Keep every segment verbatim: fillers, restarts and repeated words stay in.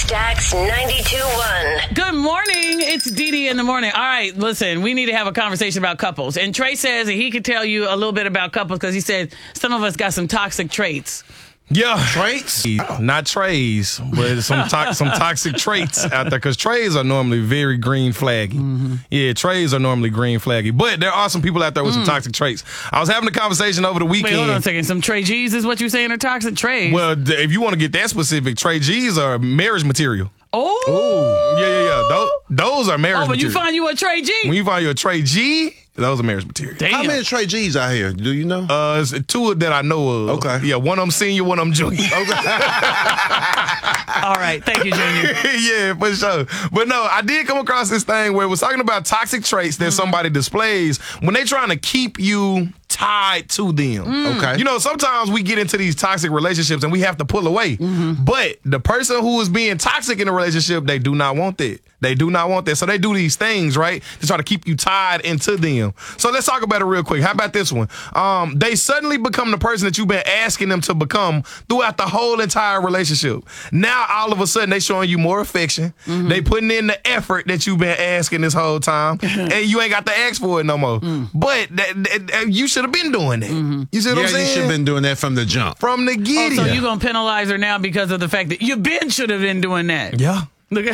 Stacks ninety-two point one. Good morning. It's Dee Dee in the morning. All right, listen, we need to have a conversation about couples. And Trey says that he can tell you a little bit about couples because he said some of us got some toxic traits. Yeah, traits, not trays, but some to- some toxic traits out there. Because trays are normally very green flaggy. Mm-hmm. Yeah, trays are normally green flaggy, but there are some people out there with mm. some toxic traits. I was having a conversation over the weekend. Wait, hold on a second. Some Trey G's is what you saying are toxic traits? Well, if you want to get that specific, Trey G's are marriage material. Oh, Ooh. yeah, yeah, yeah. Those, those are marriage. Oh, when material. you find you a Trey G. When you find you a Trey G. Those are marriage material. Damn. How many Trey G's out here? Do you know? Uh, it's two that I know of. Okay. Yeah, one of them senior, one of them junior. Okay. All right. Thank you, Junior. Yeah, for sure. But no, I did come across this thing where it was talking about toxic traits that mm-hmm. somebody displays when they trying to keep you tied to them. Mm. Okay. You know, sometimes we get into these toxic relationships and we have to pull away. Mm-hmm. But the person who is being toxic in a relationship, they do not want that. They do not want that. So they do these things, right, to try to keep you tied into them. So let's talk about it real quick. How about this one? Um, they suddenly become the person that you've been asking them to become throughout the whole entire relationship. Now, all of a sudden, they showing you more affection. Mm-hmm. They putting in the effort that you've been asking this whole time. And you ain't got to ask for it no more. Mm. But that, that, that, you should have been doing that. Mm-hmm. You see what yeah, I'm saying? You should have been doing that from the jump. From the giddy. Oh, so you going to penalize her now because of the fact that you been should have been doing that. Yeah. Look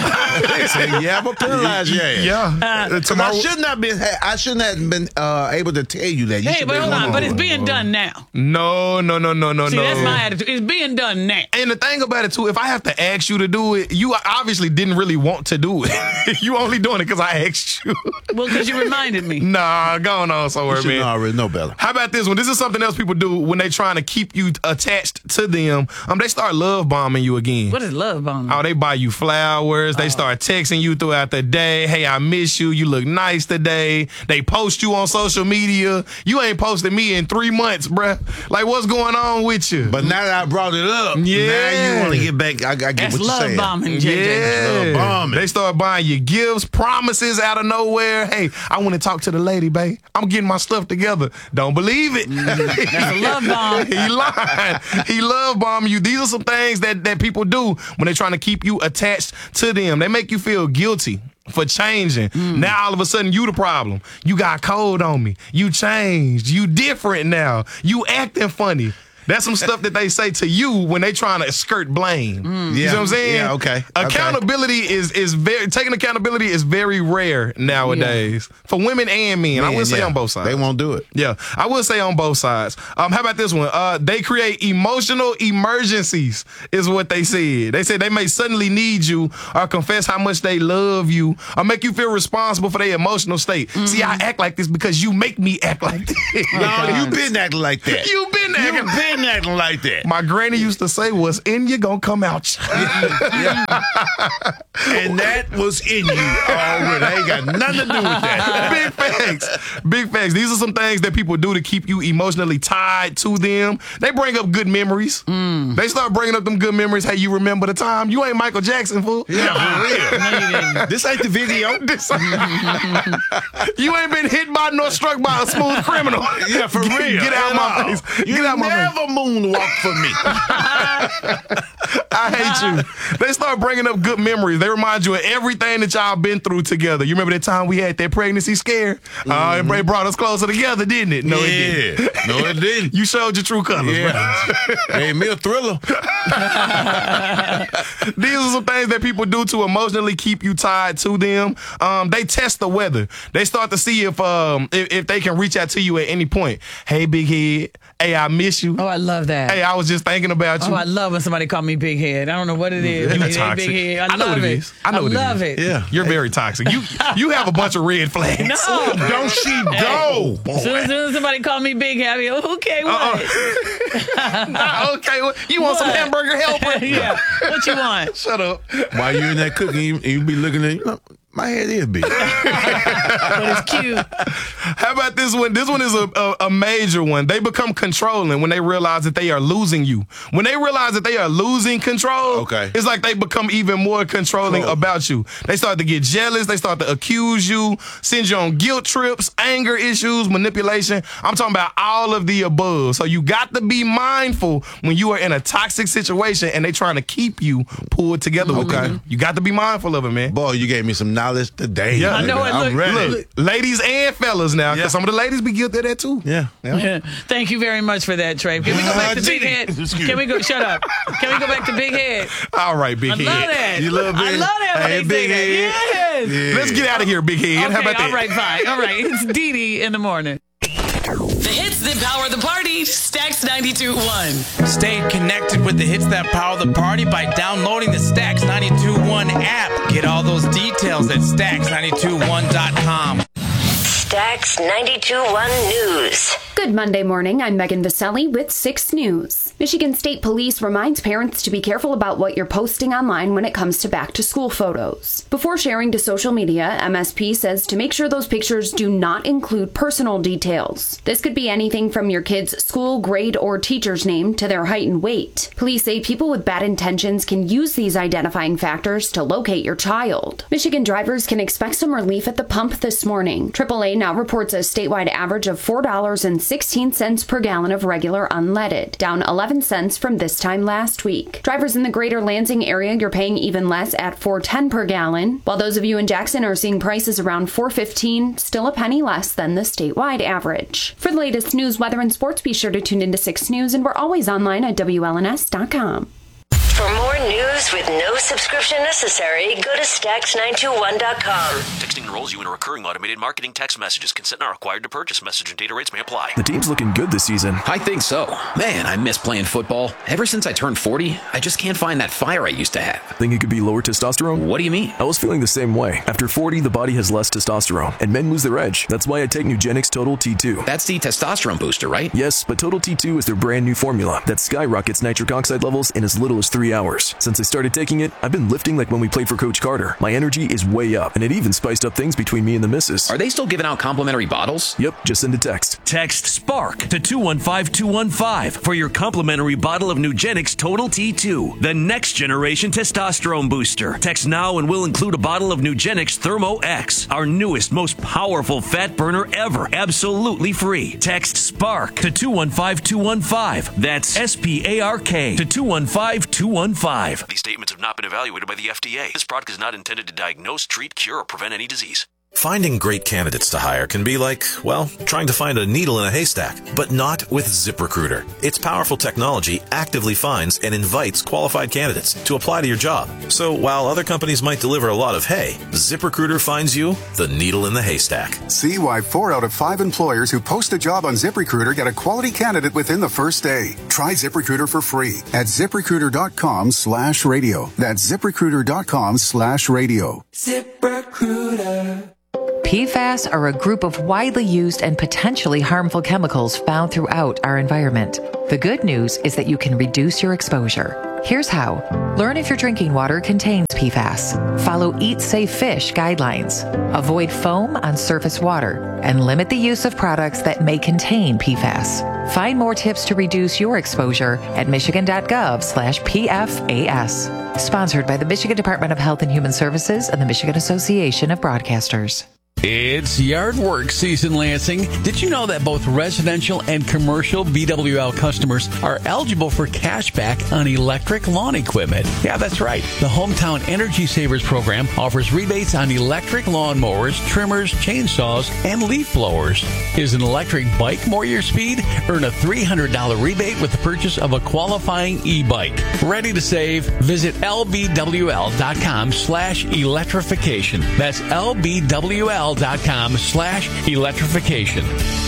at yeah, but penalize your ass. Yeah. Uh, I shouldn't have been. I shouldn't have been uh, able to tell you that. You hey, but hold on. But it's being done now. No, no, no, no, no, See, no. that's my attitude. It's being done now. And the thing about it too, if I have to ask you to do it, you obviously didn't really want to do it. You only doing it because I asked you. Well, because you reminded me. Nah, going on somewhere, you man. You already know better. How about this one? This is something else people do when they trying to keep you attached to them. Um, they start love bombing you again. What is love bombing? Oh, they buy you flowers. They oh. start texting you throughout the day. Hey, I miss you. You look nice today. They post you on social media. You ain't posted me in three months, bruh. Like, what's going on with you? But now that I brought it up, yeah. now you want to get back. I, I get That's what you're saying. Bombing, J J. Yeah. That's love bombing. They start buying you gifts, promises out of nowhere. Hey, I want to talk to the lady, babe. I'm getting my stuff together. Don't believe it. Mm, that's a love bomb. He lying. He love bombing you. These are some things that, that people do when they're trying to keep you attached to them. They make you feel guilty for changing. Mm. Now all of a sudden you the problem. You got cold on me. You changed. You different now. You acting funny. That's some stuff that they say to you when they trying to skirt blame. Mm. You yeah. know what I'm saying? Yeah, okay. Accountability okay. is is very taking accountability is very rare nowadays yeah. for women and men. Man, I will say yeah. on both sides. They won't do it. Yeah, I will say on both sides. Um, how about this one? Uh, they create emotional emergencies, is what they said. They said they may suddenly need you or confess how much they love you or make you feel responsible for their emotional state. Mm-hmm. See, I act like this because you make me act like this. No, you been acting like that. You been acting. You been acting like that. My granny used to say, "What's in you gonna come out." Yeah. And that was in you already. I ain't got nothing to do with that. Big facts. Big facts. These are some things that people do to keep you emotionally tied to them. They bring up good memories. Mm. They start bringing up them good memories. Hey, you remember the time? You ain't Michael Jackson, fool. Yeah, for real. No, you didn't. This ain't the video. This you ain't been hit by nor struck by a smooth criminal. Yeah, for get, real. Get out my face. You Get out my face. never moonwalk for me. I hate you. They start bringing up good memories. They remind you of everything that y'all been through together. You remember that time we had that pregnancy scare? Mm-hmm. Uh, it brought us closer together, didn't it? No, yeah. it didn't. No, it didn't. You showed your true colors, yeah. Hey, me a thriller. These are some things that people do to emotionally keep you tied to them. Um, they test the weather. They start to see if um if, if they can reach out to you at any point. Hey, big head. Hey, I miss you. Oh, I love that. Hey, I was just thinking about you. Oh, I love when somebody call me big head. I don't know what it is. You It toxic. Big head. I, I know love what it it. is. I know I what love it is. it. Yeah, you're very toxic. You you have a bunch of red flags. No, don't she go? As soon, as soon as somebody call me big head, I be, okay, what? Uh-uh. Okay, well, you want What? some hamburger helper? Yeah. What you want? Shut up. While you're in that cooking, you, you be looking at you know, My head is big. But it's cute. How about this one? This one is a, a, a major one. They become controlling when they realize that they are losing you. When they realize that they are losing control, okay. it's like they become even more controlling Cool. about you. They start to get jealous. They start to accuse you, send you on guilt trips, anger issues, manipulation. I'm talking about all of the above. So you got to be mindful when you are in a toxic situation and they trying to keep you pulled together with Okay. them. You got to be mindful of it, man. Boy, you gave me some knowledge today. Yeah. I know nigga. it. I'm Look, ready. Look, ladies and fellas now, because Yeah. some of the ladies be guilty of that too. Yeah. Yeah. Thank you very much for that, Trey. Can we go back to Big Head? Can we go? Shut up. Can we go back to Big Head? All right, Big I Head. love that. You love I Big- love that when Hey, they Big say Head. that. Yes. Let's get out of here, Big Head. Okay, How about that? all right, fine. All right. It's Dee Dee in the morning. The hits that power the party. Stacks ninety-two point one. Stay connected with the hits that power the party by downloading the Stacks ninety-two point one app. Get all those details at stacks ninety-two one dot com. Stacks ninety-two point one News. Good Monday morning. I'm Megan Vaselli with six News. Michigan State Police reminds parents to be careful about what you're posting online when it comes to back to school photos. Before sharing to social media, M S P says to make sure those pictures do not include personal details. This could be anything from your kid's school, grade, or teacher's name to their height and weight. Police say people with bad intentions can use these identifying factors to locate your child. Michigan drivers can expect some relief at the pump this morning. triple A now reports a statewide average of four dollars and sixteen cents per gallon of regular unleaded, down eleven cents from this time last week. Drivers in the greater Lansing area, you're paying even less at four dollars and ten cents per gallon, while those of you in Jackson are seeing prices around four dollars and fifteen cents, still a penny less than the statewide average. For the latest news, weather, and sports, be sure to tune into six News, and we're always online at W L N S dot com. For more news with no subscription necessary, go to stacks nine two one dot com. Texting enrolls you in a recurring automated marketing text messages. Consent not required to purchase. Message and data rates may apply. The team's looking good this season. I think so. Man, I miss playing football. Ever since I turned forty, I just can't find that fire I used to have. Think it could be lower testosterone? What do you mean? I was feeling the same way. After forty, the body has less testosterone, and men lose their edge. That's why I take Nugenix Total T two. That's the testosterone booster, right? Yes, but Total T two is their brand new formula that skyrockets nitric oxide levels in as little as three hours. Since I started taking it, I've been lifting like when we played for Coach Carter. My energy is way up, and it even spiced up things between me and the missus. Are they still giving out complimentary bottles? Yep, just send a text. Text SPARK to two one five two one five for your complimentary bottle of Nugenix Total T two, the next generation testosterone booster. Text now and we'll include a bottle of Nugenix Thermo X, our newest, most powerful fat burner ever, absolutely free. Text SPARK to two one five two one five. That's S P A R K to two one five two one five. These statements have not been evaluated by the F D A. This product is not intended to diagnose, treat, cure, or prevent any disease. Finding great candidates to hire can be like, well, trying to find a needle in a haystack, but not with ZipRecruiter. Its powerful technology actively finds and invites qualified candidates to apply to your job. So while other companies might deliver a lot of hay, ZipRecruiter finds you the needle in the haystack. See why four out of five employers who post a job on ZipRecruiter get a quality candidate within the first day. Try ZipRecruiter for free at ZipRecruiter.com slash radio. That's ZipRecruiter.com slash radio. ZipRecruiter. P FAS are a group of widely used and potentially harmful chemicals found throughout our environment. The good news is that you can reduce your exposure. Here's how. Learn if your drinking water contains P FAS. Follow Eat Safe Fish guidelines. Avoid foam on surface water. And limit the use of products that may contain P FAS. Find more tips to reduce your exposure at michigan.gov slash PFAS. Sponsored by the Michigan Department of Health and Human Services and the Michigan Association of Broadcasters. It's yard work season, Lansing. Did you know that both residential and commercial B W L customers are eligible for cash back on electric lawn equipment? Yeah, that's right. The Hometown Energy Savers program offers rebates on electric lawn mowers, trimmers, chainsaws, and leaf blowers. Is an electric bike more your speed? Earn a three hundred dollars rebate with the purchase of a qualifying e-bike. Ready to save? Visit lbwl.com slash electrification. That's lbwl.com slash electrification.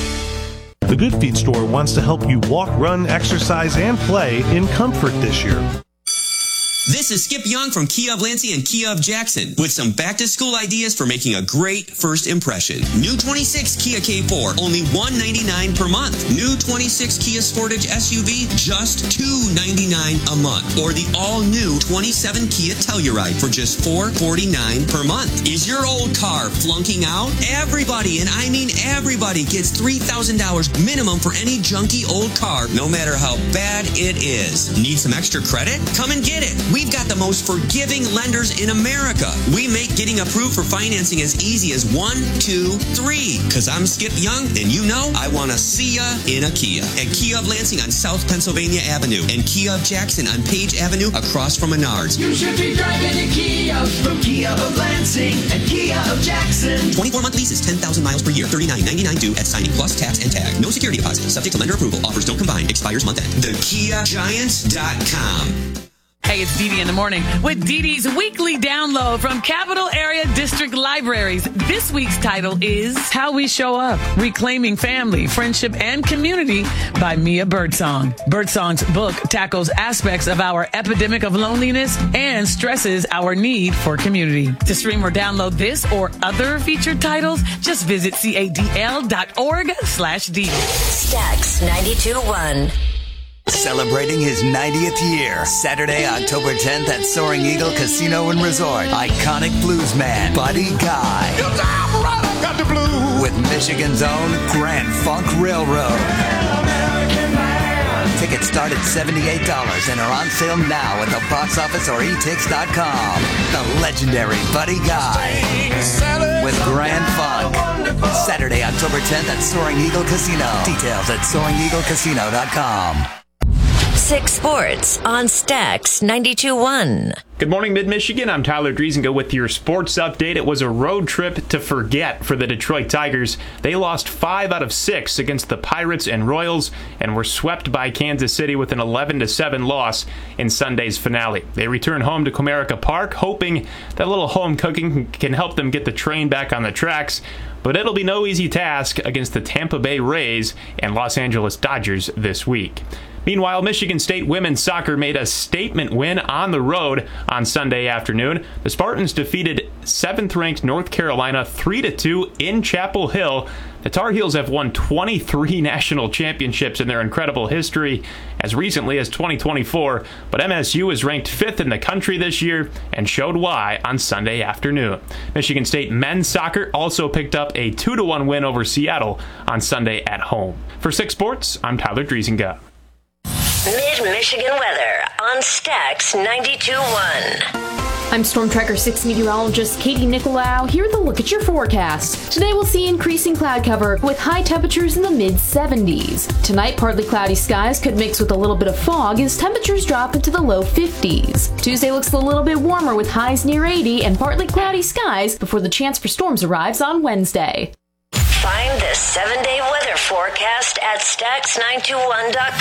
The Good Feet store wants to help you walk, run, exercise, and play in comfort this year. This is Skip Young from Kia of Lansing and Kia of Jackson with some back-to-school ideas for making a great first impression. New twenty-six Kia K four, only one hundred ninety-nine dollars per month. New twenty-six Kia Sportage S U V, just two hundred ninety-nine dollars a month. Or the all-new twenty-seven Kia Telluride for just four hundred forty-nine dollars per month. Is your old car flunking out? Everybody, and I mean everybody, gets three thousand dollars minimum for any junky old car, no matter how bad it is. Need some extra credit? Come and get it. We've got the most forgiving lenders in America. We make getting approved for financing as easy as one, two, three. Cause I'm Skip Young, and you know I want to see ya in a Kia. At Kia of Lansing on South Pennsylvania Avenue and Kia of Jackson on Page Avenue across from Menards. You should be driving a Kia from Kia of Lansing and Kia of Jackson. twenty-four month leases, ten thousand miles per year, thirty-nine ninety-nine due at signing plus tax and tag. No security deposit. Subject to lender approval. Offers don't combine. Expires month end. the kia giants dot com. Hey, it's Dee Dee in the morning with Dee Dee's weekly download from Capital Area District Libraries. This week's title is How We Show Up, Reclaiming Family, Friendship, and Community by Mia Birdsong. Birdsong's book tackles aspects of our epidemic of loneliness and stresses our need for community. To stream or download this or other featured titles, just visit cadl.org slash Dee Dee. Stax ninety-two point one. Celebrating his ninetieth year, Saturday, October tenth at Soaring Eagle Casino and Resort. Iconic bluesman Buddy Guy. You damn right I got the blues. With Michigan's own Grand Funk Railroad. Tickets start at seventy-eight dollars and are on sale now at the box office or e tix dot com. The legendary Buddy Guy with Grand Funk. Saturday, October tenth at Soaring Eagle Casino. Details at soaring eagle casino dot com. Six Sports on Stax ninety-two point one. Good morning, Mid-Michigan. I'm Tyler Driesinga with your sports update. It was a road trip to forget for the Detroit Tigers. They lost five out of six against the Pirates and Royals and were swept by Kansas City with an eleven to seven loss in Sunday's finale. They return home to Comerica Park, hoping that a little home cooking can help them get the train back on the tracks. But it'll be no easy task against the Tampa Bay Rays and Los Angeles Dodgers this week. Meanwhile, Michigan State women's soccer made a statement win on the road on Sunday afternoon. The Spartans defeated seventh-ranked North Carolina three to two in Chapel Hill. The Tar Heels have won twenty-three national championships in their incredible history, as recently as twenty twenty-four, but M S U is ranked fifth in the country this year and showed why on Sunday afternoon. Michigan State men's soccer also picked up a two to one win over Seattle on Sunday at home. For Six Sports, I'm Tyler Driesinga. Mid-Michigan weather on Stax ninety-two point one. I'm Storm Tracker six meteorologist Katie Nicolau. Here with a look at your forecast. Today we'll see increasing cloud cover with high temperatures in the mid seventies. Tonight, partly cloudy skies could mix with a little bit of fog as temperatures drop into the low fifties. Tuesday looks a little bit warmer with highs near eighty and partly cloudy skies before the chance for storms arrives on Wednesday. Find the seven-day weather forecast at stax nine two one dot